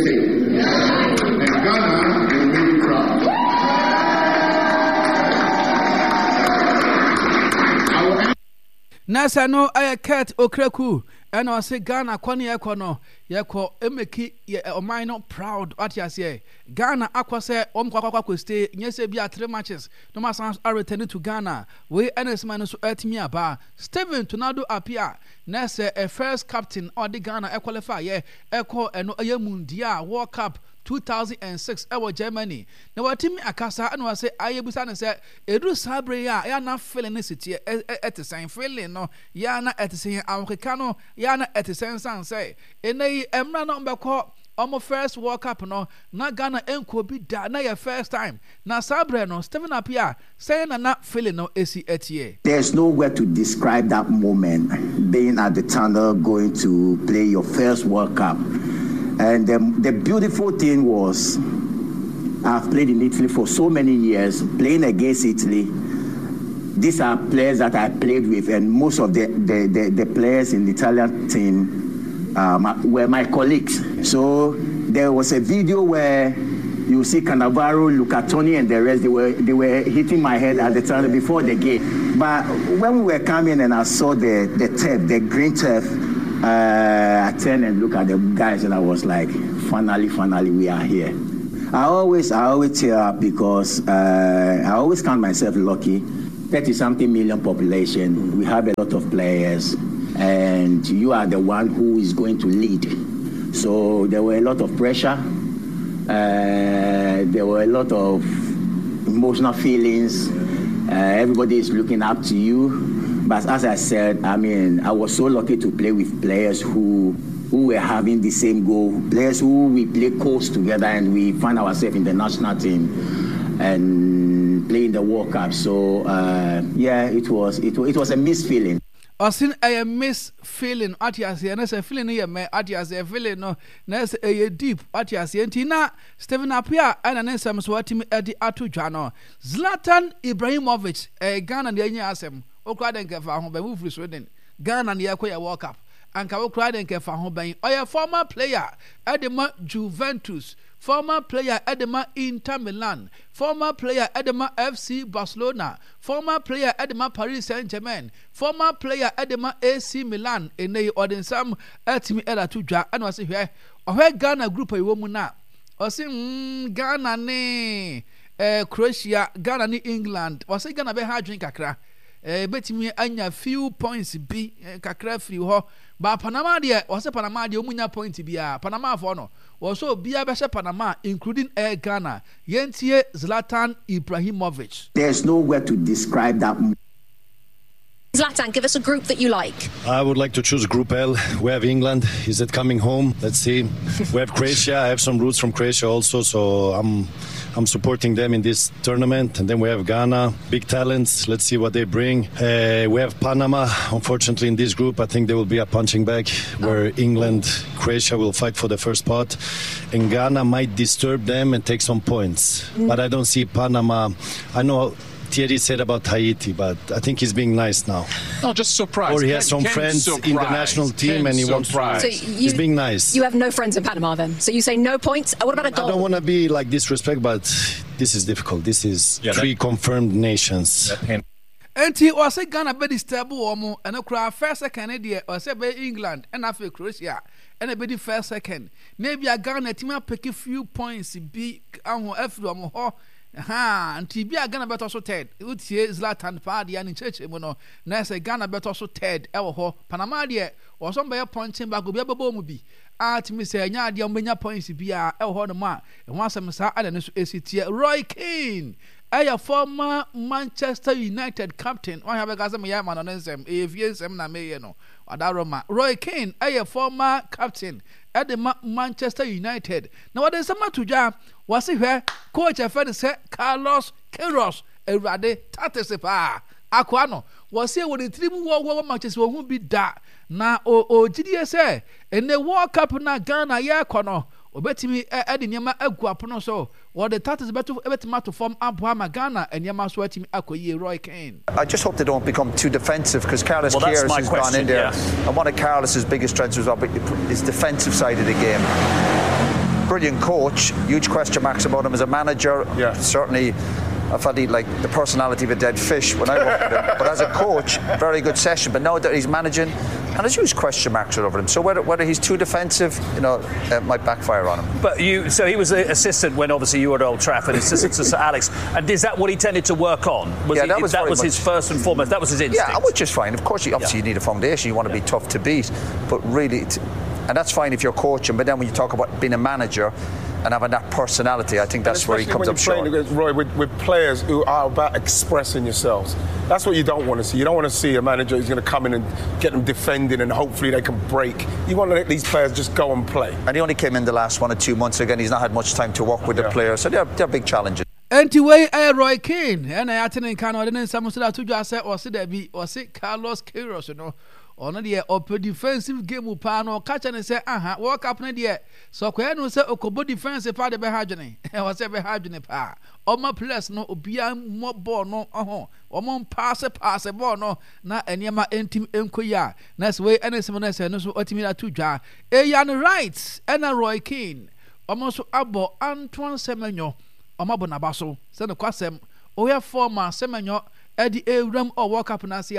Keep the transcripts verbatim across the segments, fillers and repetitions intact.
safe. And Ghana will make you proud. Nasa no I cat Okraku and I say Ghana kwani ekono yeko emeki ye omai no proud what you say Ghana akwa say om kwa kwa kwa stay nyese bia three matches no ma sans are returning to Ghana we ns man so atimi aba Steven Tonado appear na say a first captain or the Ghana e qualify ye eko eno aye mundia World Cup two thousand six ewo Germany na watimi akasa and was say ayebusa na say edu sabre ya ya na feeling ne city et sen feeling no ya na et sen Africa no ya na et sen san say enei emra no mbekọ omo first World Cup no na Ghana enko bi da na your first time na sabre no Stephen Appiah say na na feeling no esi etie. There's no way to describe that moment, being at the tunnel going to play your first World Cup. And um, the beautiful thing was, I've played in Italy for so many years, playing against Italy. These are players that I played with, and most of the, the, the, the players in the Italian team um, were my colleagues. So there was a video where you see Cannavaro, Luca Toni, and the rest, they were, they were hitting my head at the time before the game. But when we were coming and I saw the, the turf, the green turf, Uh, I turned and looked at the guys and I was like, finally, finally, we are here. I always, I always tear up because uh, I always count myself lucky. thirty-something million population. We have a lot of players, and you are the one who is going to lead. So there were a lot of pressure. Uh, there were a lot of emotional feelings. Uh, everybody is looking up to you. But as I said, I mean, I was so lucky to play with players who who were having the same goal, players who we play close together, and we find ourselves in the national team and playing the World Cup. So uh, yeah, it was it was it was a mixed feeling. Osin a miss feeling at yasi and as a feeling here me at yasi a feeling no nas a deep at yasi antina Stephen Appiah and an answer swati Eddie Atu Jano Zlatan Ibrahimovic a Ghana and the asem okra den kefa ho be move Sweden Ghana na yakoya World Cup anka okra den kefa ho ben oya former player Edema Juventus, former player Edema Inter Milan, former player Edema F C Barcelona, former player Edema Paris Saint-Germain, former player Edema A C Milan enei odensam atimi era tudwa ana wase hwe ohwe Ghana group ayi wo mu na osi mm, Ghana ne eh, Croatia, Ghana ne England wase Ghana be ha adwen kakra eh, betimi anya few points bi eh, kakra free ho ba Panama de wase Panama de omunya point bia Panama for no also bia be Panama including Air Ghana yentie Zlatan Ibrahimovic. There's no way to describe that. Zlatan, give us a group that you like. I would like to choose Group L. We have England. Is it coming home? Let's see. We have Croatia. I have some roots from Croatia also, so I'm I'm supporting them in this tournament. And then we have Ghana, big talents. Let's see what they bring. Uh, we have Panama. Unfortunately, in this group, I think there will be a punching bag where England, Croatia will fight for the first spot. And Ghana might disturb them and take some points. Mm. But I don't see Panama. I know Thierry said about Haiti, but I think he's being nice now. No, just surprised. Or he has Ken, some Ken friends surprised. in the national team Ken and he surprised. wants to. So you, he's being nice. You have no friends in Panama then? So you say no points? What about a goal? I don't want to be like disrespect, but this is difficult. This is yeah, three that, confirmed nations. Enti o say Ghana be disturb wo mo and kura first second dey o say be England and after Croatia and be the first second. Maybe a Ghana team pick a few points be ahun afro mo ho. Ha, anti bia Ghana better so third. Utie Zlatan pa dia ni cheche mu no. Na say Ghana better so third e wo ho. Panama de o so be punching bag obi abebo mu bi. Ati mi say nya de mbenya points bia e wo ho no ma. E ho asem sa ada ne so esitie Roy Keane. A former Manchester United captain. One have a gas me ya man on nsem. E fie nsem na me ye no. Adaroma. Roy Keane a former captain at the Ma- Manchester United. Now what is sama tuja was here coach afed say Carlos Queiroz Erade Tatesepa Aquano was here with the three war matches won't be that na o o G D S A and the World Cup na Ghana ya kono obetimi e de nyama agu apono so what the Tates beto ebetima to form Abraham Ghana and nyama so atimi akoyi Roy Keane. I just hope they don't become too defensive because Carlos well, Queiroz has question, gone in there yeah. and one of Carlos's biggest strengths was his defensive side of the game. brilliant coach. Huge question marks about him as a manager. Yeah. Certainly, I thought he'd like the personality of a dead fish when I worked with him. But as a coach, very good session. But now that he's managing, and there's huge question marks over him. So whether whether he's too defensive, you know, it might backfire on him. But you, so he was the assistant when obviously you were at Old Trafford, assistant to Sir Alex. And is that what he tended to work on? Was yeah, he, that was, that was much, his first and foremost. That was his instinct. Yeah, which is fine. Of course, you, obviously yeah. you need a foundation. You want to yeah. be tough to beat, but really, t- and that's fine if you're coaching. But then when you talk about being a manager and having that personality, I think that's where he comes up short. Especially when you're playing, Roy, with, with players who are about expressing yourselves. That's what you don't want to see. You don't want to see a manager who's going to come in and get them defending and hopefully they can break. You want to let these players just go and play. And he only came in the last one or two months. Again, he's not had much time to work with yeah. the players, so they're, they're big challenges. Anyway, uh, Roy Keane, and I attended Canada, and some of that to just say, or say there be, or say Carlos Queiroz, you know, or not the upper defensive game with Pano, catch and say, aha, walk up in the air. So, Queno say, Okobo defensive part of Behajane, and was ever Hajane pa. All my players no, Obia more ball, no, oh, or more pass a pass a ball, no, not any of my intim enquire. Next way, and someone else, and also Otimida to jar. A young rights, and a Roy Keane, almost abo Antoine Semenyo. Omabona baso se no kwasem oya former Semenyo Eddie Aram or walk up and I say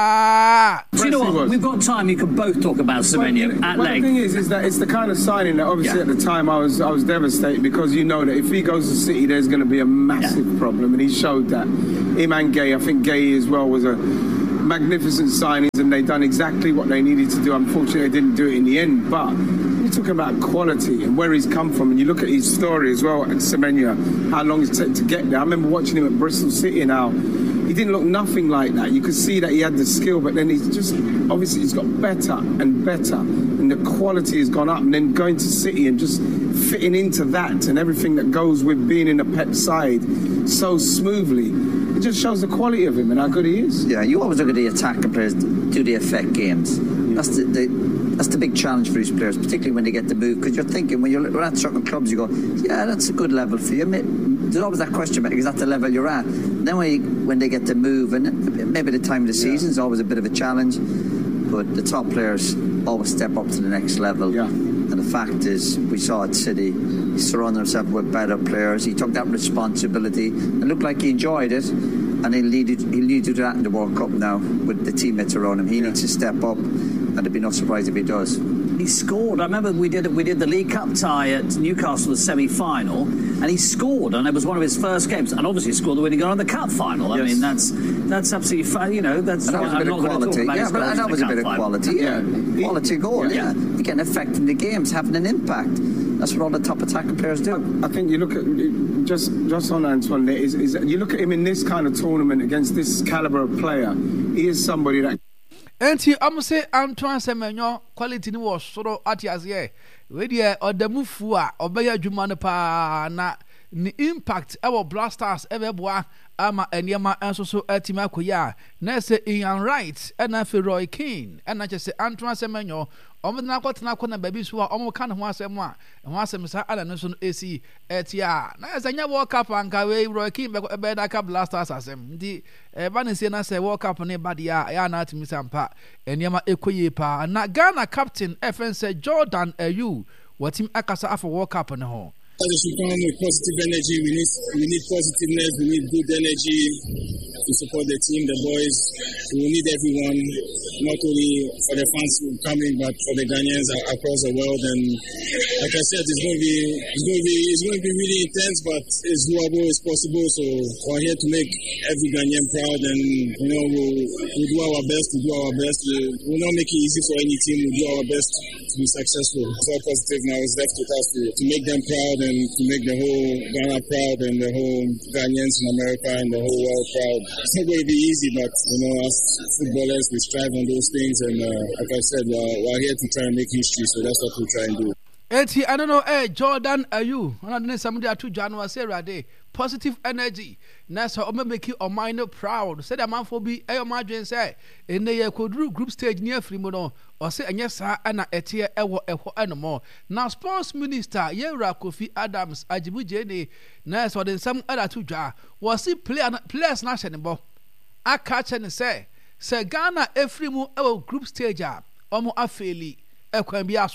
ah. Do you know what? We've got time. You can both talk about Semenyo at well, length. The thing is, is that it's the kind of signing that obviously yeah. at the time I was I was devastated because you know that if he goes to City, there's going to be a massive yeah. problem, and he showed that. Him and Gay, I think Gay as well was a magnificent signings, and they done exactly what they needed to do. Unfortunately, they didn't do it in the end, but you're talking about quality and where he's come from, and you look at his story as well at Semenyo, how long it's taken to get there. I remember watching him at Bristol City now. He didn't look nothing like that. You could see that he had the skill, but then he's just, obviously he's got better and better, and the quality has gone up, and then going to City and just fitting into that and everything that goes with being in a Pep side so smoothly. It just shows the quality of him and how good he is. Yeah, you always look at the attacking players. Do they affect games? That's the, the that's the big challenge for these players, particularly when they get the move. Because you're thinking when you're at certain clubs, you go, yeah, that's a good level for you. There's always that question about is that the level you're at. Then when you, when they get the move, and maybe the time of the season yeah. is always a bit of a challenge. But the top players always step up to the next level. Yeah. And the fact is, we saw at City, he surrounded himself with better players. He took that responsibility and looked like he enjoyed it. And he'll need, he'll need to do that in the World Cup now with the teammates around him. He yeah. needs to step up, and it'd be no surprise if he does. He scored. I remember we did we did the League Cup tie at Newcastle, the semi-final, and he scored, and it was one of his first games. And obviously, he scored the winning goal in the cup final. Yes. I mean, that's that's absolutely fine. You know, that's. And that was I'm a bit not of quality. Yeah, but that was a bit of final. quality. Yeah, yeah. quality goal. Yeah, yeah. He can affect in the games, having an impact. That's what all the top attacking players do. I, I think you look at just just on Antoine there is, is you look at him in this kind of tournament against this caliber of player. He is somebody that. Enti am say Antoine Semenyo quality ni was soro atias ye we dey odamufu a obeya dwuma no pa na ni impact our blasters ebeboa ama eniema enso so atima koya na say Ian Wright and na Roy Keane and na say Antoine Semenyo omo na kwatena kwa na baby so omo ka ne ho asem a ho asem sa ala no so esi etia na ezanya World Cup anka we Roy Keane be da ka blasters asem ndi e ba ne say na say World Cup ne ba dia ya na atimi sampa eniema ekoye pa na Ghana captain F N say Jordan Ayew watim akasa afọ World Cup ne ho. As we come with positive energy, we need we need positiveness, we need good energy to support the team, the boys. We need everyone, not only for the fans coming, but for the Ghanaians across the world. And like I said, it's going to be it's going to be it's going to be really intense, but it's doable, it's possible. So we're here to make every Ghanaian proud, and you know we'll, we'll do our best. We'll do our best. We'll, we'll not make it easy for any team. We'll do our best to be successful. It's all positive now. It's left with us to, to make them proud and to make the whole Ghana proud and the whole Ghanaians in America and the whole world proud. It's not going to be easy, but you know, as footballers, we strive on those things, and uh, like I said, we're, we're here to try and make history, so that's what we try and do. Eti, I don't know, eh, Jordan Ayew, I don't know, somebody at two January, Sarah Day, positive energy. That's how I'm making your mind proud. Said a man for be a margin say, in the year could do group stage near Frimono, or say, and yes, sir, and a tear ever no more. Now, sports minister, Yera Kofi Adams, Ajibu Jenny, nurse or then some other two jar, was he player players national. I catch and say, Sir Ghana, every more group stage, or more affili, a can be also.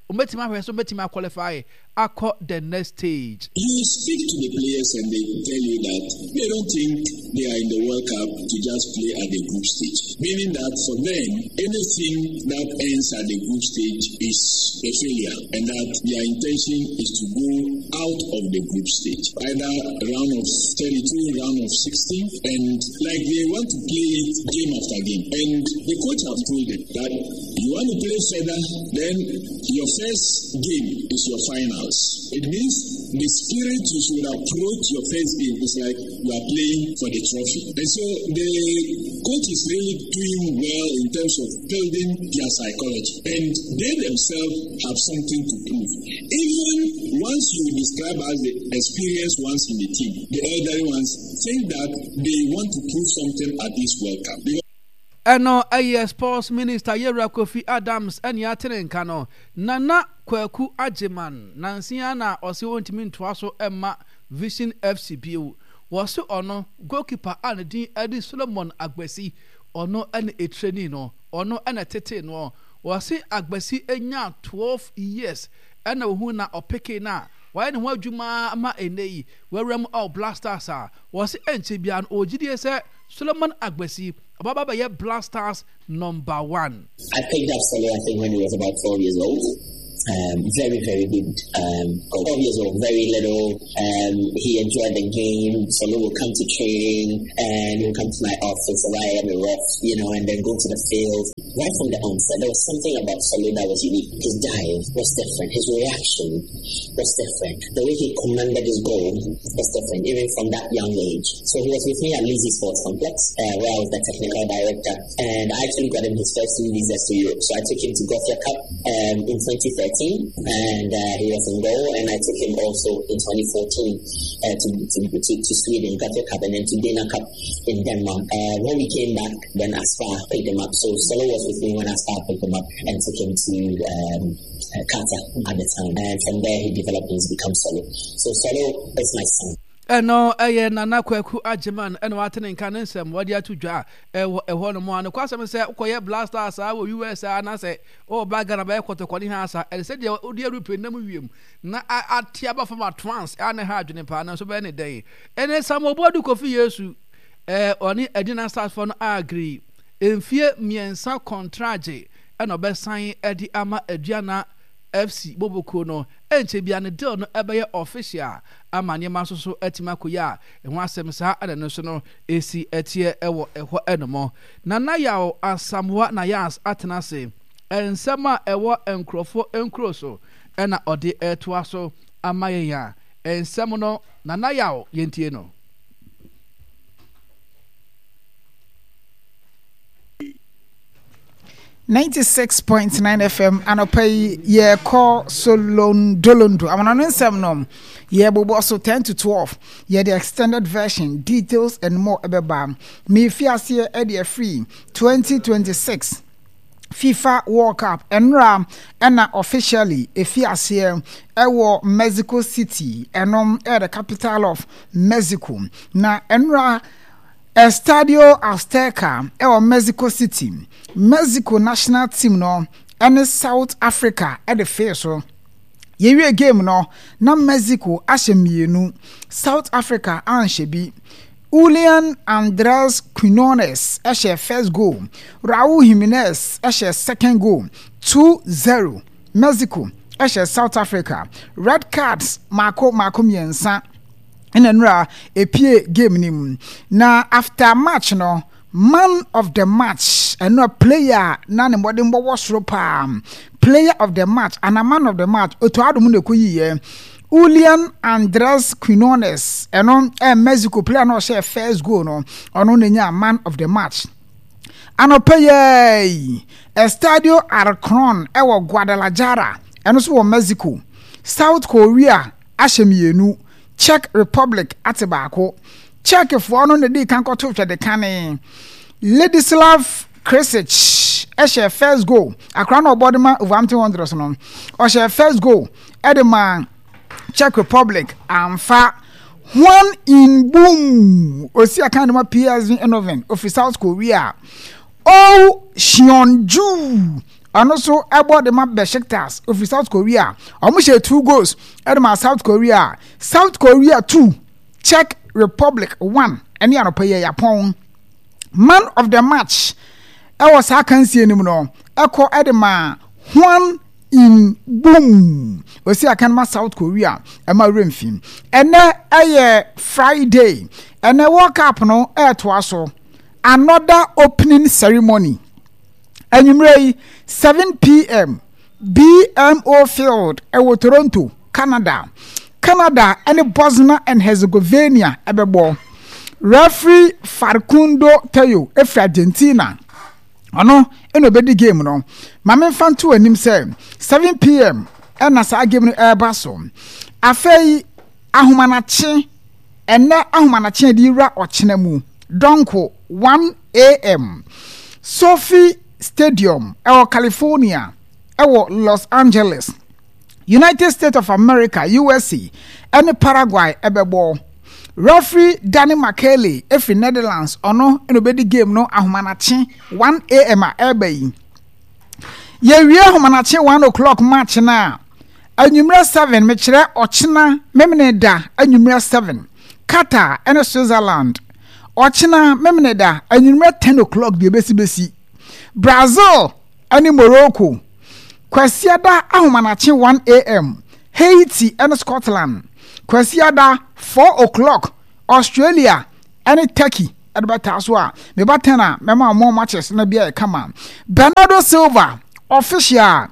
umetima hwe so umetima qualify akọ the next stage. You speak to the players and they tell you that they don't think they are in the World Cup to just play at the group stage, meaning that for them anything that ends at the group stage is a failure, and that their intention is to go out of the group stage, either round of thirty-two, round of sixteen, and like they want to play it game after game. And the coach have told them that you want to play further, then your first game is your finals. It means the spirit you should approach your first game is like you are playing for the trophy. And so the coach is really doing well in terms of building their psychology. And they themselves have something to prove. Even once you describe as the experienced ones in the team, the elderly ones think that they want to prove something at this World Cup. Eno aye sports minister Yera Kofi Adams eni atene nkano Nana Kwaku Ajeman Nansia na osi wontimi ntoaso emma Vision F C B O wose ono goalkeeper anedin Eddie Solomon Agbesi ono ene etreni no ono ene tete no wose Agbesi enya twelve years ena ohu na opeke na why ne ho adwuma ama eneyi werem all blasters a wose enche bia no ogidie se Solomon Agbesi Ababa Baye Blasters number one. I picked up Solo, I think, when he was about twelve years old. Um, very, very good. Um, twelve years old, very little. Um, he enjoyed the game. Solo will come to training and he'll come to my office, right at the rough, you know, and then go to the field. Right from the onset, there was something about Solo that was unique. His dive was different. His reaction was different. The way he commanded his goal was different, even from that young age. So he was with me at Lizzie Sports Complex, uh, where I was the technical director. And I actually got him his first two visas to Europe. So I took him to Gothia Cup um, in twenty thirteen, and uh, he was in goal. And I took him also in twenty fourteen uh, to, to, to, to Sweden, Gothia Cup, and then to Dana Cup in Denmark. Uh, when we came back, then Aspar picked him up. So Solo was with me when Aspar picked him up and took him to um, uh, Qatar at the time. And from there, he developed and he's become Solo. So Solo is my son. Eno eye Nana Kwaku Ajeman eno atene nkan nsem wodi atudwa ewo eho no mo an kwasem se ukoye Blasters a wo U S A na se o baga na ba ekotokoni ha asa e se de odi Europe nam wiem na atia ba from trans ane ha adwene pa na so be ne den ene samobodu Kofi Yesu eh oni Edina Stars for no agree emfie miensa contract eno be san edi ama aduana F C Boboko no enche bia ne deal no ebeye official amanye maso so atima koya e ho asem sa ade no so no esi etie ewo eho enomo na na yawo asamwa na yas atenase ensema ewo enkrofo enkroso ena ode etoa so amaye ya ensem no na na yawo yentie no ninety-six point nine F M anopay ye call Solon Dolondo. I'm on nsem nom. Ye bobo so ten to twelve. Ye the extended version, details and more ebeba. Me fiasie e free twenty twenty-six FIFA World Cup enra ena officially e fiasie ewo Mexico City enom e the capital of Mexico. Na enra Estadio Azteca ewo Mexico City. Mexico national team no and South Africa at the face so ye game no na Mexico ashemienu South Africa anshebi Julian Andres Quinones ashe first goal Raul Jimenez ashe second goal two zero Mexico ashe South Africa red cards Marco Marco miensa enenra epie game nim na after match no man of the match and no player na ne modern was ropa player of the match and a man of the match oto adomu ne koyiye Julian Andres Quinones and on a Mexico player no share first goal no ono nya man of the match anopaye Estadio Arcron ewo Guadalajara and so Mexico South Korea ashemienu Czech Republic atibako Czech for no dey kan ko to the can Ladislav Kresic e share first goal akra no bodima Wolverhampton Wanderers no o share first goal Edema Czech Republic amfa one in boom osi akandema P S V Eindhoven of South Korea oh Sionju ɔno so ɛbɔ de ma Besiktas of South Korea ɔmo hyɛ two goals ɛde ma South Korea South Korea two Czech Republic one ɛne anɔpa yɛ Japan man of the match ɛwɔ saa kansie nim no ɛkɔ ɛde ma Hwan in boom osi akanma South Korea ɛma remfin ɛnɛ ɛyɛ Friday ɛnɛ World Cup no ɛɛtoa so another opening ceremony anwummerɛ seven p.m. B M O Field ɛwɔ Toronto Canada Canada ɛne Bosnia and Herzegovina ɛbɛbɔ referee Facundo Tello ɛfiri Argentina ɔno ɛna obɛdi game no maame fanto anim sɛ seven p.m. ɛna saa game no ɛreba so afei ahomanakye ɛnɛ ahomanakye de wura ɔkyena mu donko one a.m. Sophie Stadium ɛwɔ California ɛwɔ Los Angeles United States of America U S A ɛne Paraguay ɛbɛbɔ referee Danny McKelly efi Netherlands ɔno ɛna obɛdi game no ahomanakye one a.m. a ɛreba yi yɛwie ahomanakye one o'clock match na anwummerɛ seven mekyerɛ ɔkyena memene da anwummerɛ seven Qatar ɛne Switzerland ɔkyena memene da anwummerɛ ten o'clock bi ebesi besi Brazil ɛne Morocco kwasiada ahomanakye one a.m. Haiti ɛne Scotland kwasiada four o'clock Australia ɛne Turkey ɛde bɛtaa so a meba ten a mɛma more matches na bia ɛkama Bernardo Silva official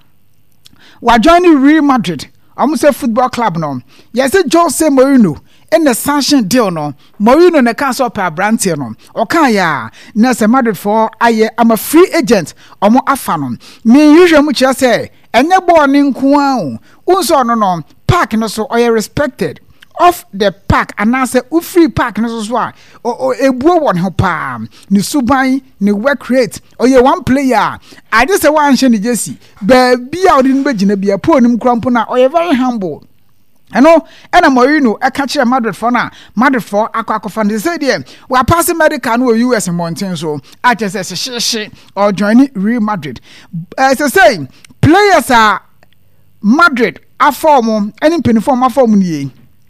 wa join Real Madrid ɔmo sɛ football club no yɛsɛ Jose Mourinho in the sanction deal no Mourinho ne ka so pa brantie no ɔka ya na sɛ Madrid for aye am a free agent ɔmo afa no me usually mu kyerɛ sɛ ɛnyɛ bɔɔ ne nko a o unso no no park no so ɔyɛ respected off the park and now say free park no so a ebuo won ho pa ni suban ni work rate oye one player I just say one hye ni Jesse ba bia odi no begina bia po nim krampo na oye very humble eno ena Mourinho e ka kire Madrid for na Madrid for akwa akwa they say there we are passing medical no U S mountain so I just say she she or join Real Madrid as I say players are Madrid a form any penny form a form ni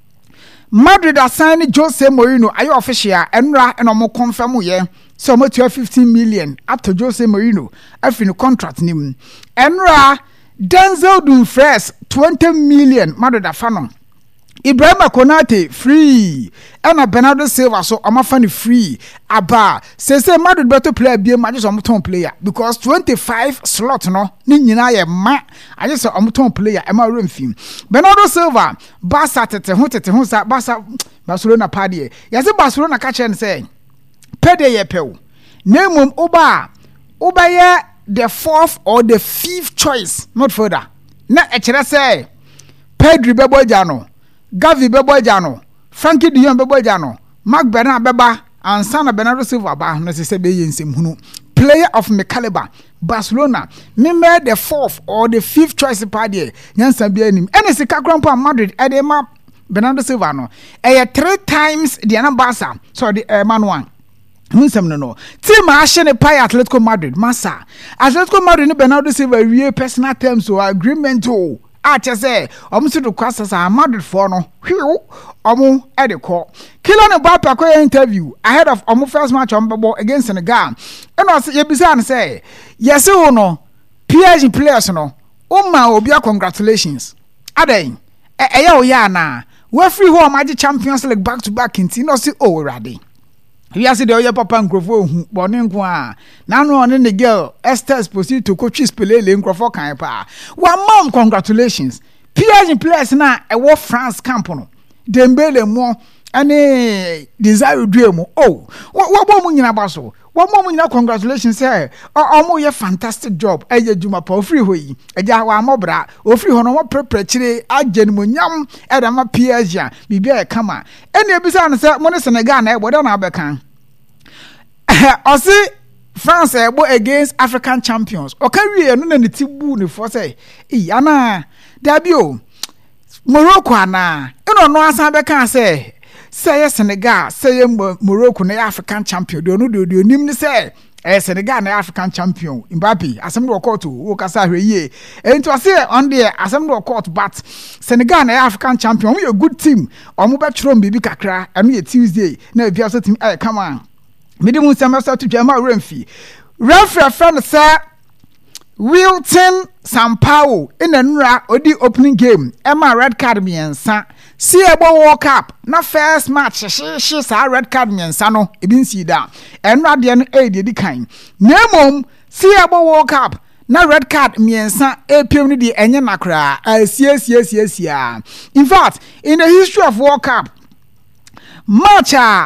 Madrid assign Jose Mourinho ayo official enra and omo confirm ye so mo twelve fifteen million up to Jose Mourinho afi no contract nim enra Denzel Dumfries twenty million Madrid afano Ibrahima Konate free and Bernardo Silva so amafa ni free aba say say Madrid better player be ma just omo ton player because twenty-five slot no ni nyina ye ma I just omo ton player e ma remfim Bernardo Silva Barca tete ho tete ho sa Barca Barcelona pade yase Barcelona ka chen say pede ye pew nemum oba oba ye the fourth or the fifth choice not further na e kire say Pedri bebo jano Gavi bebo jano Frankie de Jong bebo jano Marc Bernard beba ansa na Bernardo Silva ba na se se be yensem hunu player of me caliber Barcelona me made the fourth or the fifth choice party nyansa bia nim ene sika krampo Madrid e de ma Bernardo Silva no e three times the na Barca so the uh, man one Munsem no no. Team action e pay Atletico Madrid. Massa. Atletico Madrid ni Bernardo Silva real personal terms or agreement o. A che say, omo se do kwasa sa Madrid for no. Hwiu. Omo e de call. Kylian Mbappe akoya interview ahead of omo first match on ball against Senegal. And o say yebisa na say, yes o no. P S G players no. O ma obi congratulations. Aden. E e ya o ya na. We free ho amaji Champions League back to back inti no say o rade. We are the oya papa nkrofo hu bone nko a na no on the girl Esther Esposito coach spelele nkrofo kan pa wa mom congratulations P S G players na e wo France camp no Dembele mo ane Desire Duemo oh wa bo mu nyina ba so wa mom nyina congratulations say omo ye fantastic job eye juma pa ofri ho yi eja wa mobra ofri ho no mo prepare chire agenimonyam e da ma P S G bibia e kama ene ebisa no say mo ne Senegal na e boda na abekan o see France e bo against African champions o kan wie no na ne tibu ne for say e ana da bi o Morocco ana eno no asa abekan say say Senegal say Morocco na African champion do no do do nim ni say eh Senegal na African champion Mbappe asem do court wo kasa hwe ye enti o say on there asem do court but Senegal na African champion we a good team omo be chrom bibi kakra eno ye Tuesday na bia so team eh come on me di mu semester to dwama remfi referee friend say Wilton Sampaio in the Nura Odi opening game. Emma red card me and sa. See about World Cup. Na first match. She she sa red card me and sa no. Ibin see that. And radian a di kind. Nemom see about World Cup. Na red card me and sa. A P M ni di enye nakra. Yes yes yes yes yeah. In fact, in the history of World Cup, match uh,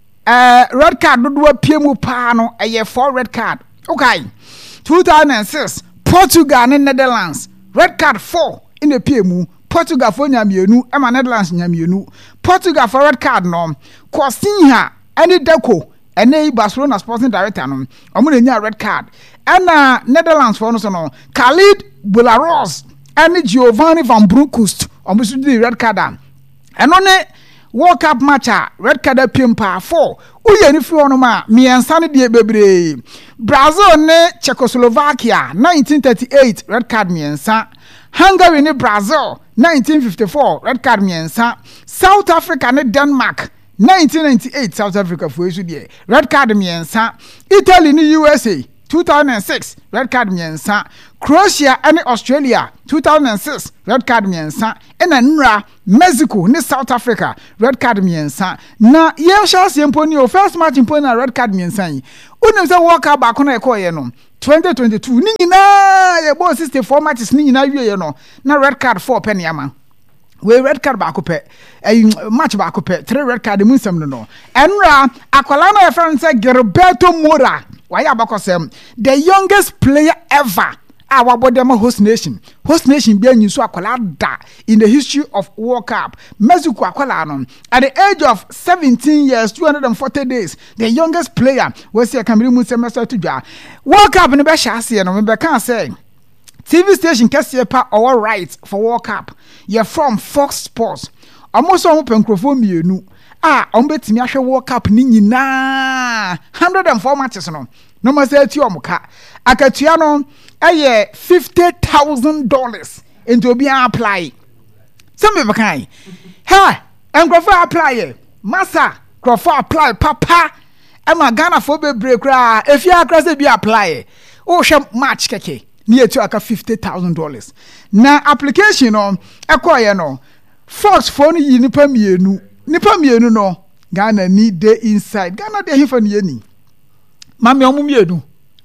red card do do P M pa no. A year four red card. Okay. two thousand six Portugal and Netherlands red card four in the P M U Portugal for nyamienu ema Netherlands nyamienu Portugal for red card no Cosinha any Deco ene Barcelona sporting director no omo na nya red card and uh, Netherlands for no so no Khalid Boularus and Giovanni van Bronckhorst omo so di red card and one World Cup match red card P M pa four uye ni fi ono ma miensa ne de bebre Brazil ne Czechoslovakia nineteen thirty-eight red card miensa Hungary ne Brazil nineteen fifty-four red card miensa South Africa ne Denmark nineteen ninety-eight South Africa for isu de red card miensa Italy ne U S A two thousand six red card miensa Croatia and Australia two thousand six red card miensa and Nra Mexico ni South Africa red card miensa na ye shall see mponi o first match mponi na red card miensa yi unim say World Cup ba ko na ekoye no twenty twenty-two ni nyina ye bo sixty-four matches ni nyina wie ye no na red card four pen yama we red card ba ko pe eh, match ba ko pe three red card mu nsam no no Nra akwala na ye friend say Gilberto Moura why abakosem the youngest player ever our Bodema host nation host nation be anyi so akwala da in the history of World Cup Mexico akwala no at the age of seventeen years two hundred forty days the youngest player was here Cameroon mu semester to dwa World Cup no be shase no me be kan say T V station kese pa all right for World Cup you're from Fox Sports almost on penkrofo mienu ah on betimi ahwe World Cup ni nyina one hundred four matches no no ma say ti omuka akatua no aye fifty thousand dollars into be apply some be kan ha enkrofo apply massa krofo apply papa e ma Ghana for be break ra efia akra se be apply o hwe match keke ni etu aka fifty thousand dollars na application no ekoye no Fox phone yi nipa mienu nipa mienu no Ghana ni dey inside Ghana dey hifa ni eni mame omu mienu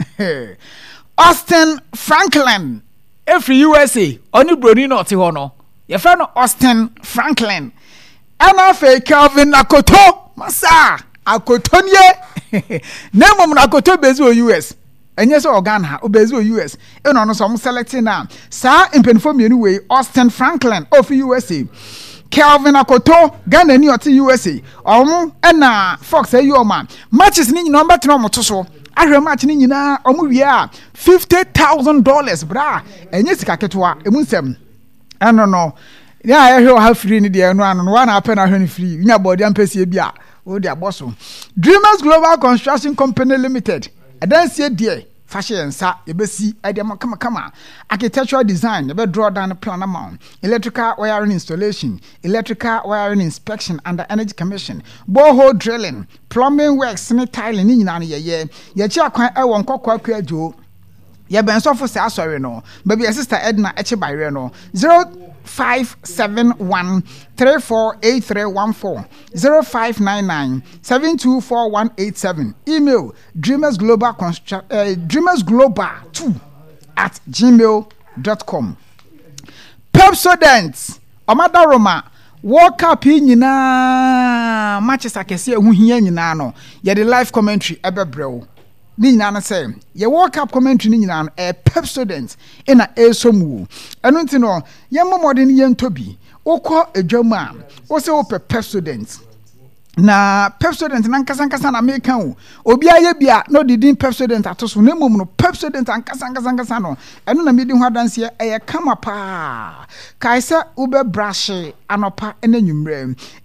Austin Franklin every U S A oni broni no te ho no ye fa no Austin Franklin ana fe Calvin Akoto masa Akoto nie na mom na Akoto bezi o U S enye so Ghana o bezi o U S e no no so mo selecting na sa impenfo mienu we Austin Franklin of U S A Calvin Akoto Ghana ni oti U S A omo na Fox ayi o man matches ni nyina mbetena omo to so ahwe match ni nyina omo wie a fifty thousand dollars bra enye sika ketwa emu nsem eno no ya ahwe o ha free ni de eno ano no wa na apɛ na ahwe ni free nya body ampɛsie bia o de aboso Dreamers Global Construction Company Limited adansie de fashion sa yebesi edem kama kama architectural design yebe draw down the plan amount electrical wiring installation electrical wiring inspection under energy commission borehole drilling plumbing works ni tiling ni nyina no yeye ye chi akwan e won kokwa kwajo ye ben so for say asori no baby your sister Edna eche bayre no zero five seven one three four eight three one four zero five nine nine seven two four one eight seven email dreamers global construct uh, dreamers global two at gmail dot com Pepsodent omada roma World Cup nyina matches akese ehu hia nyina no ye the live commentary ebebrew ni nyina na say ye World Cup commentary ni nyina no e Pepsodent ina esomu eno nti no ye momode ni ye ntobi ukọ edwama a wo se wo Pepsodent na Pepsodent na nkasa nkasa na American o obi aye bia no didin Pepsodent atoso na mom no Pepsodent nkasa nkasa nkasa no eno na medi ho adanse eye kama pa kaisa ube brush anopa enanwumrem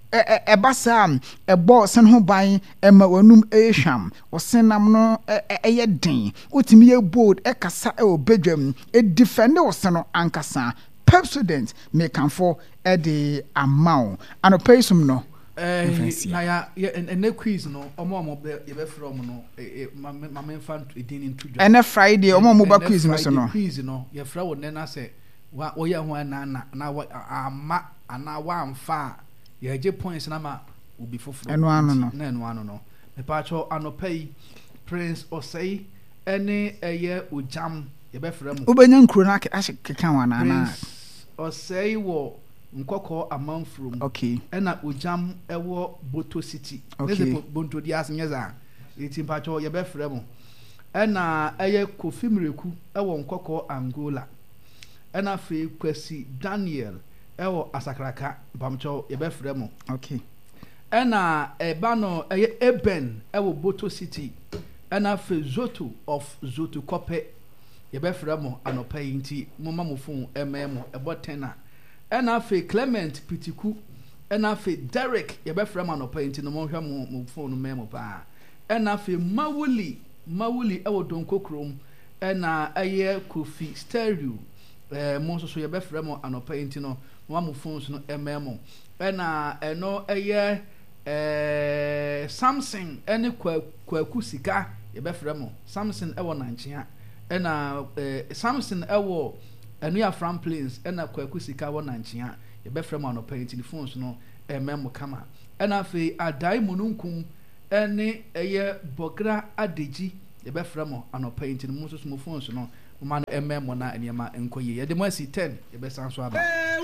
ɛba saa ɛbɔ sen ho ban ɛma wanum ɛhwam ɔsenam no ɛyɛ den wotumi yɛ bold ɛkasa ɛwɔ bedwam ɛdefend ɔsen no ankasa Pepsodent mekanfo ɛde amount anɔpɛ sum no eh na ya ene quiz no omo omo be be from no ma me fan edin into jo ene Friday omo omo ba quiz no so no quiz no ye fra wo ne na se wa wo ye ho na na na ama ana wa amfa ye je points na ma obi foforo eno ano no na eno ano no me pa cho anopai Prince Osei ene eye ojam ye be fra mu obenya nkuro na keka wana na Osei wo nkoko amanfrom okay ena ojam ewo Boto City okay Bonto Dias nyeza eti mpacho ye be frɛ mo ena eye Kofi Mreku ewo nkoko Angola ena fe Kwesi Daniel ewo Asakraka mpacho ye be frɛ mo okay ena eba no eye Eben ewo Boto City ena fe Zoto of Zoto Kope ye be frɛ mo anopa yinti mo ma mo phone ememo ebo tena ena fe Clement Pitiku ena fe Derek ye be frɛ man opa nti no mo hwɛ mo mo phone memo pa ena fe Mawuli Mawuli ewo Donko Krom ena eye Kofi Stereo eh mo so so ye be frɛ mo anopa nti no mo mo phones no ememo ena eno eye eh Samson ene kwaku sika ye be frɛ mo Samson ewo Nanchia ena eh, Samson ewo enu ya from plains ena kwaku sika wo nanchia ye be frem anopa telephones no emem kama ena fe adai mununkum ene eye bogra adeji ye be frem anopa telephones no phones no ma emem na enema enkoye ye de mo asi ten ye be sanso aba